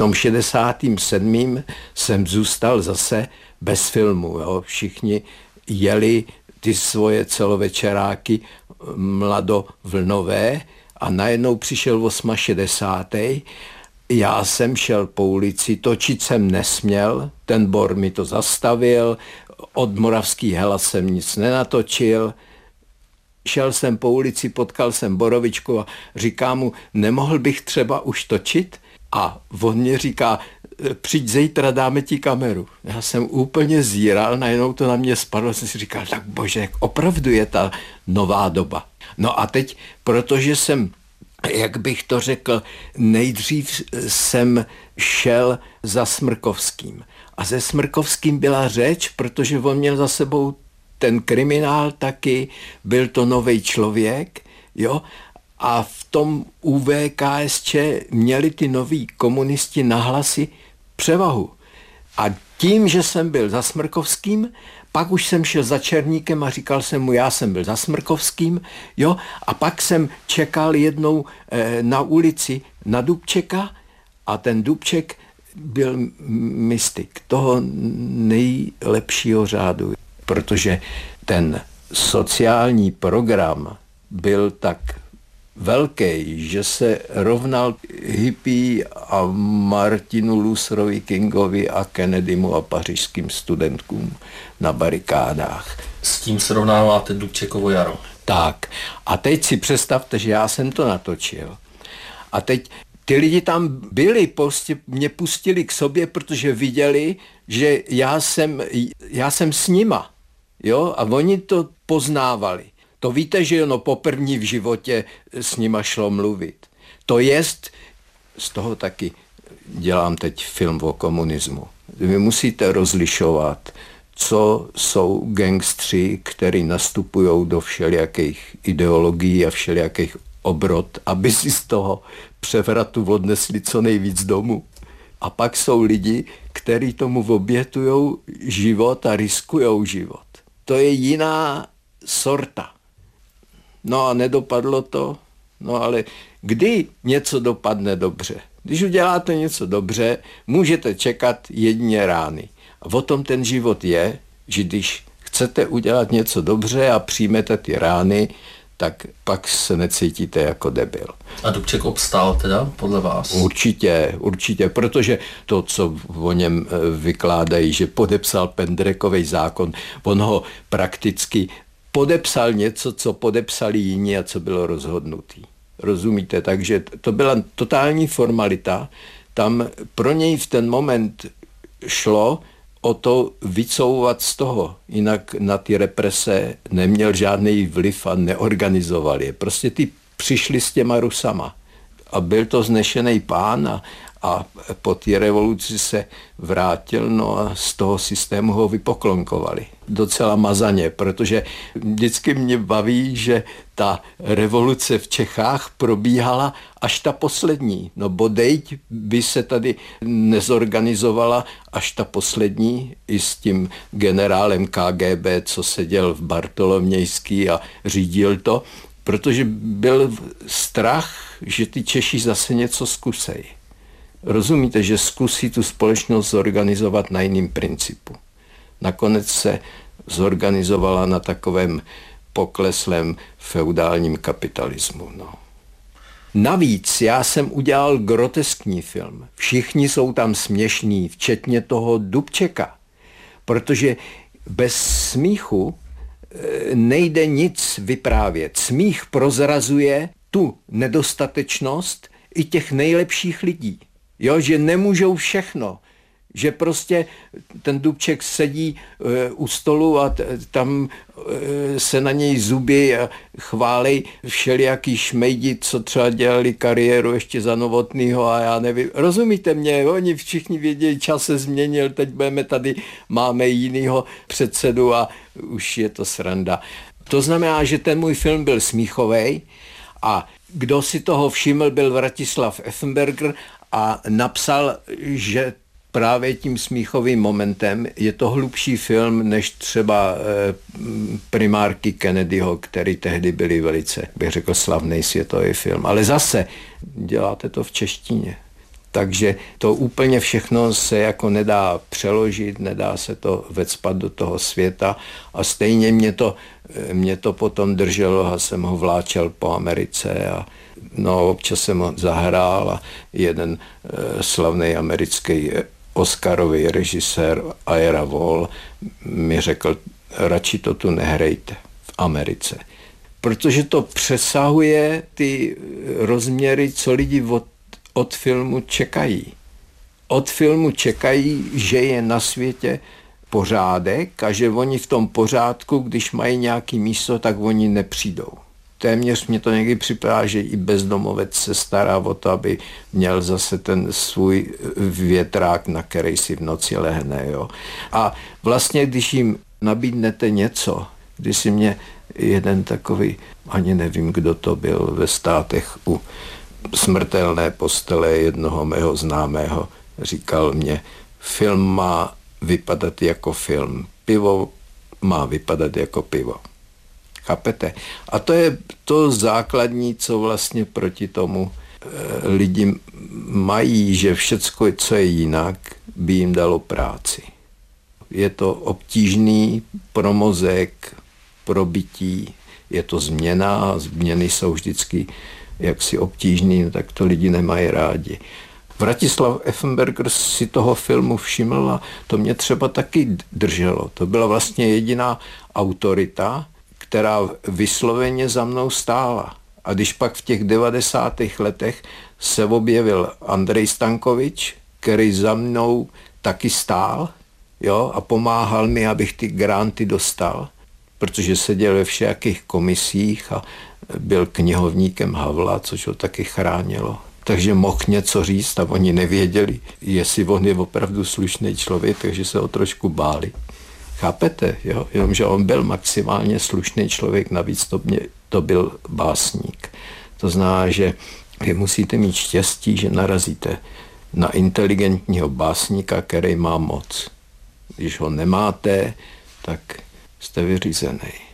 tom 67. jsem zůstal zase bez filmu. Jo. Všichni jeli ty svoje celovečeráky mladovlnové a najednou přišel 68. Já jsem šel po ulici, točit jsem nesměl, ten Bor mi to zastavil, od Moravský Hela jsem nic nenatočil. Šel jsem po ulici, potkal jsem Borovičku a říkám mu, nemohl bych třeba už točit? A on mě říká, přijď zítra, dáme ti kameru. Já jsem úplně zíral, najednou to na mě spadlo, jsem si říkal, tak bože, opravdu je ta nová doba. No a teď, protože jsem, jak bych to řekl, nejdřív jsem šel za Smrkovským. A se Smrkovským byla řeč, protože on měl za sebou ten kriminál taky, byl to nový člověk, jo, a v tom UVKSČ měli ty noví komunisti na hlasy převahu. A tím, že jsem byl za Smrkovským, pak už jsem šel za Černíkem a říkal jsem mu, já jsem byl za Smrkovským, jo, a pak jsem čekal jednou na ulici na Dubčeka a ten Dubček byl mystik toho nejlepšího řádu, protože ten sociální program byl tak velký, že se rovnal hippie a Martinu Lutherovi Kingovi a Kennedymu a pařížským studentkům na barikádách. S tím srovnáváte Dubčekovo jaro. Tak. A teď si představte, že já jsem to natočil. A teď ty lidi tam byli, prostě mě pustili k sobě, protože viděli, že já jsem s nima. Jo? A oni to poznávali. To víte, že ono poprvní v životě s nima šlo mluvit. To jest, z toho taky dělám teď film o komunismu. Vy musíte rozlišovat, co jsou gangstři, kteří nastupují do všelijakých ideologií a všelijakých obrod, aby si z toho převratu odnesli co nejvíc domů. A pak jsou lidi, kteří tomu obětují život a riskujou život. To je jiná sorta. No a nedopadlo to, no ale kdy něco dopadne dobře? Když uděláte něco dobře, můžete čekat jedině rány. A o tom ten život je, že když chcete udělat něco dobře a přijmete ty rány, tak pak se necítíte jako debil. A Dubček obstál teda, podle vás? Určitě, protože to, co o něm vykládají, že podepsal Pendrekovej zákon, on ho prakticky podepsal něco, co podepsali jiní a co bylo rozhodnutý. Rozumíte? Takže to byla totální formalita. Tam pro něj v ten moment šlo o to vycouvat z toho. Jinak na ty represe neměl žádný vliv a neorganizoval je. Prostě ty přišli s těma Rusama. A byl to znešený pán a po té revoluci se vrátil, no a z toho systému ho vypoklonkovali. Docela mazaně, protože vždycky mě baví, že ta revoluce v Čechách probíhala až ta poslední. No bodejť by se tady nezorganizovala až ta poslední i s tím generálem KGB, co seděl v Bartolomějský a řídil to, protože byl strach, že ty Češi zase něco zkusejí. Rozumíte, že zkusí tu společnost zorganizovat na jiným principu. Nakonec se zorganizovala na takovém pokleslém feudálním kapitalismu. No. Navíc já jsem udělal groteskní film. Všichni jsou tam směšní, včetně toho Dubčeka. Protože bez smíchu nejde nic vyprávět. Smích prozrazuje tu nedostatečnost i těch nejlepších lidí. Jo, že nemůžou všechno. Že prostě ten Dubček sedí u stolu a tam se na něj zubí a chválí všelijaký šmejdi, co třeba dělali kariéru ještě za Novotnýho a já nevím. Rozumíte mě? Oni všichni vědějí, čas se změnil, teď máme jinýho předsedu a už je to sranda. To znamená, že ten můj film byl smíchovej a kdo si toho všiml, byl Vratislav Effenberger a napsal, že právě tím smíchovým momentem je to hlubší film než třeba Primárky Kennedyho, který tehdy byly velice, bych řekl, slavný světový film. Ale zase děláte to v češtině. Takže to úplně všechno se jako nedá přeložit, nedá se to vecpat do toho světa a stejně mě to potom drželo a jsem ho vláčel po Americe a občas jsem ho zahrál a jeden slavný americký Oscarový režisér Ira Wall mi řekl, radši to tu nehrajte v Americe. Protože to přesahuje ty rozměry, co lidi od filmu čekají. Od filmu čekají, že je na světě pořádek a že oni v tom pořádku, když mají nějaký místo, tak oni nepřijdou. Téměř mě to někdy připadá, že i bezdomovec se stará o to, aby měl zase ten svůj větrák, na který si v noci lehne. Jo. A vlastně, když jim nabídnete něco, když si mě jeden takový, ani nevím, kdo to byl, ve Státech u smrtelné postele jednoho mého známého, říkal mě, film má vypadat jako film, pivo má vypadat jako pivo. Chápete? A to je to základní, co vlastně proti tomu lidi mají, že všecko, co je jinak, by jim dalo práci. Je to obtížný pro mozek, pro bytí, je to změna a změny jsou vždycky jaksi obtížný, tak to lidi nemají rádi. Vratislav Effenberger si toho filmu všiml a to mě třeba taky drželo. To byla vlastně jediná autorita, která vysloveně za mnou stála. A když pak v těch 90. letech se objevil Andrej Stankovič, který za mnou taky stál, jo, a pomáhal mi, abych ty granty dostal, protože seděl ve všelijakých komisích a byl knihovníkem Havla, což ho taky chránilo. Takže mohl něco říct a oni nevěděli, jestli on je opravdu slušný člověk, takže se ho trošku báli. Chápete? Jo? Jenomže on byl maximálně slušný člověk, navíc to byl básník. To znamená, že vy musíte mít štěstí, že narazíte na inteligentního básníka, který má moc. Když ho nemáte, tak jste vyřízený.